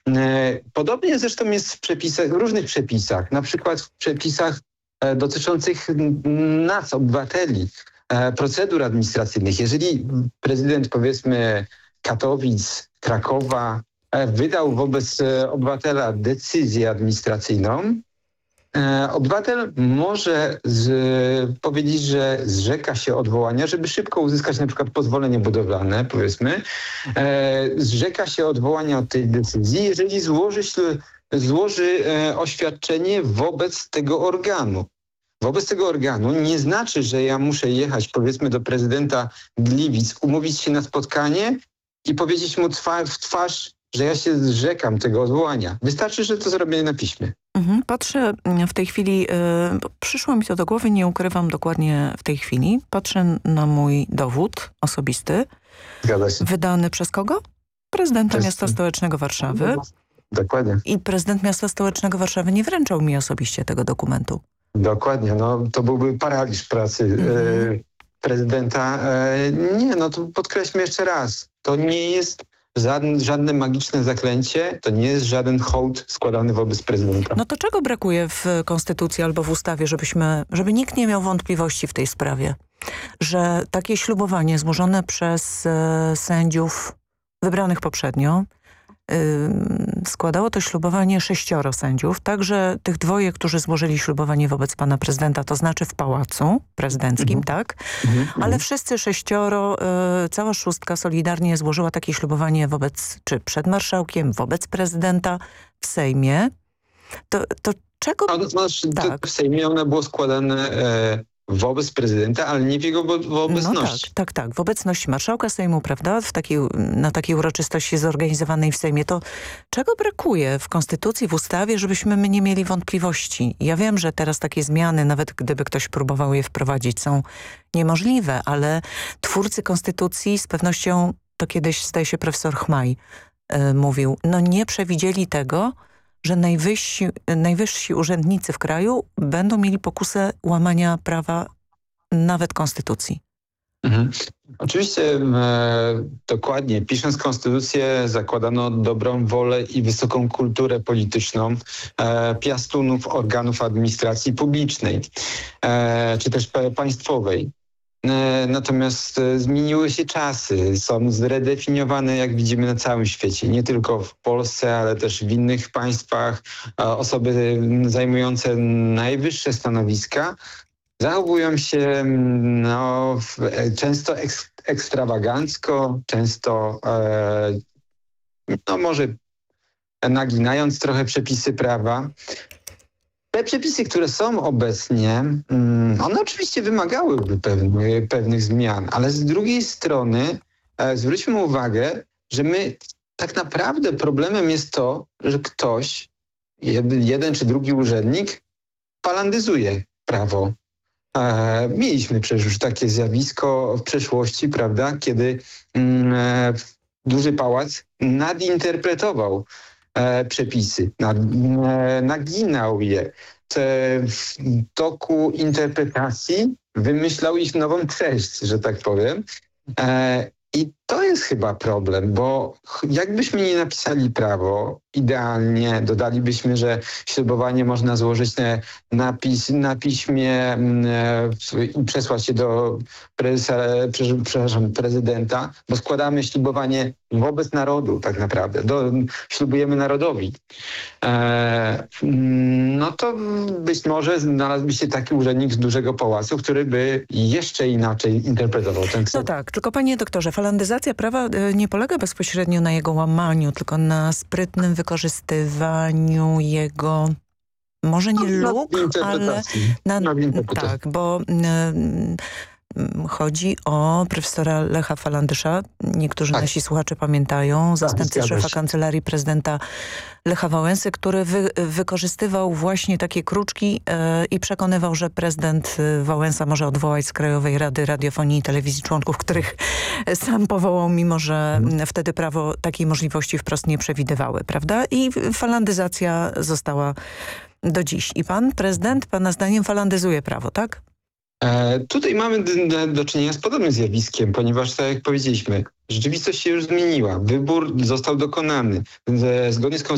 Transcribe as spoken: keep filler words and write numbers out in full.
Podobnie zresztą jest w przepisach, w różnych przepisach, na przykład w przepisach dotyczących nas, obywateli, procedur administracyjnych. Jeżeli prezydent, powiedzmy, Katowic, Krakowa wydał wobec obywatela decyzję administracyjną, obywatel może z, powiedzieć, że zrzeka się odwołania, żeby szybko uzyskać na przykład pozwolenie budowlane, powiedzmy. E, zrzeka się odwołania od tej decyzji, jeżeli złoży, złoży e, oświadczenie wobec tego organu. Wobec tego organu nie znaczy, że ja muszę jechać, powiedzmy, do prezydenta Gliwic, umówić się na spotkanie i powiedzieć mu twa- w twarz, że ja się zrzekam tego odwołania. Wystarczy, że to zrobię na piśmie. Mhm, patrzę w tej chwili, yy, przyszło mi to do głowy, nie ukrywam dokładnie w tej chwili. Patrzę na mój dowód osobisty. Zgadza się. Wydany przez kogo? Prezydenta Przez... Miasta Stołecznego Warszawy. Dokładnie. I prezydent Miasta Stołecznego Warszawy nie wręczał mi osobiście tego dokumentu. Dokładnie. No, to byłby paraliż pracy mhm. e, prezydenta. E, nie, no to podkreślmy jeszcze raz. To nie jest Żadne, żadne magiczne zaklęcie, to nie jest żaden hołd składany wobec prezydenta. No to czego brakuje w Konstytucji albo w ustawie, żebyśmy, żeby nikt nie miał wątpliwości w tej sprawie? Że takie ślubowanie złożone przez e, sędziów wybranych poprzednio, y, składało to ślubowanie sześcioro sędziów, także tych dwoje, którzy złożyli ślubowanie wobec pana prezydenta, to znaczy w Pałacu Prezydenckim, mhm. tak? Mhm. Ale wszyscy sześcioro, y, cała szóstka solidarnie złożyła takie ślubowanie wobec, czy przed marszałkiem, wobec prezydenta w Sejmie. To, to czego... A, to znaczy, tak. W Sejmie ono było składane e, wobec prezydenta, ale nie w jego wo- w obecności. No tak, tak, tak. W obecności marszałka Sejmu, prawda? W takiej, na takiej uroczystości zorganizowanej w Sejmie. To czego brakuje w Konstytucji, w ustawie, żebyśmy my nie mieli wątpliwości? Ja wiem, że teraz takie zmiany, nawet gdyby ktoś próbował je wprowadzić, są niemożliwe, ale twórcy Konstytucji z pewnością, to kiedyś zdaje się profesor Chmaj yy, mówił, no nie przewidzieli tego, że najwyżsi, najwyżsi urzędnicy w kraju będą mieli pokusę łamania prawa, nawet konstytucji. Mhm. Oczywiście e, dokładnie. Pisząc konstytucję zakładano dobrą wolę i wysoką kulturę polityczną e, piastunów organów administracji publicznej e, czy też pa- państwowej. Natomiast zmieniły się czasy, są zredefiniowane, jak widzimy, na całym świecie. Nie tylko w Polsce, ale też w innych państwach. Osoby zajmujące najwyższe stanowiska zachowują się no, często eks- ekstrawagancko, często e, no, może naginając trochę przepisy prawa. Te przepisy, które są obecnie, one oczywiście wymagałyby pewnych, pewnych zmian, ale z drugiej strony e, zwróćmy uwagę, że my tak naprawdę problemem jest to, że ktoś, jeden, jeden czy drugi urzędnik falandyzuje prawo. E, mieliśmy przecież już takie zjawisko w przeszłości, prawda, kiedy e, duży pałac nadinterpretował E, przepisy, nad, e, naginał je. Te, w toku interpretacji wymyślał ich nową treść, że tak powiem. E, I to jest chyba problem, bo jakbyśmy nie napisali prawo idealnie, dodalibyśmy, że ślubowanie można złożyć na, na, pis, na piśmie i przesłać je do prezesa, przepraszam, prezydenta, bo składamy ślubowanie wobec narodu tak naprawdę, do, ślubujemy narodowi. E, no to być może znalazłby się taki urzędnik z dużego pałacu, który by jeszcze inaczej interpretował ten ksel. No tak, tylko panie doktorze, falandyzacja prawa nie polega bezpośrednio na jego łamaniu, tylko na sprytnym wykorzystywaniu jego, może nie no, luk, ale na, na tak, bo y, chodzi o profesora Lecha Falandysza. Niektórzy tak. nasi słuchacze pamiętają, zastępcę tak, szefa Kancelarii Prezydenta Lecha Wałęsy, który wy, wykorzystywał właśnie takie kruczki y, i przekonywał, że prezydent Wałęsa może odwołać z Krajowej Rady Radiofonii i Telewizji członków, których sam powołał, mimo że hmm. wtedy prawo takiej możliwości wprost nie przewidywały, prawda? I falandyzacja została do dziś. I pan prezydent, pana zdaniem, falandyzuje prawo, tak? E, tutaj mamy do, do czynienia z podobnym zjawiskiem, ponieważ, tak jak powiedzieliśmy, rzeczywistość się już zmieniła. Wybór został dokonany. Zgodnie z